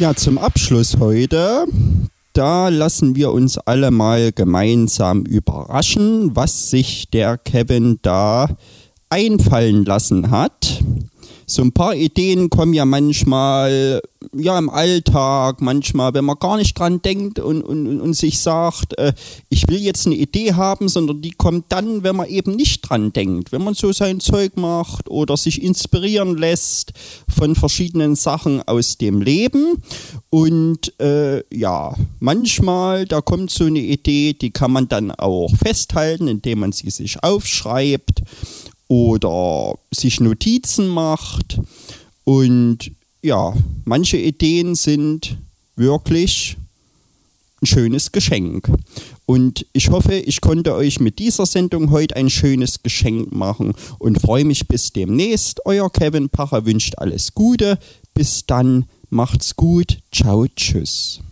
Ja, zum Abschluss heute, da lassen wir uns alle mal gemeinsam überraschen, was sich der Kevin da einfallen lassen hat. So ein paar Ideen kommen ja manchmal im Alltag, manchmal, wenn man gar nicht dran denkt und sich sagt, ich will jetzt eine Idee haben, sondern die kommt dann, wenn man eben nicht dran denkt. Wenn man so sein Zeug macht oder sich inspirieren lässt von verschiedenen Sachen aus dem Leben. Und manchmal, da kommt so eine Idee, die kann man dann auch festhalten, indem man sie sich aufschreibt oder sich Notizen macht. Und ja, manche Ideen sind wirklich ein schönes Geschenk. Und ich hoffe, ich konnte euch mit dieser Sendung heute ein schönes Geschenk machen und freue mich bis demnächst. Euer Kevin Pacher wünscht alles Gute. Bis dann, macht's gut. Ciao, tschüss.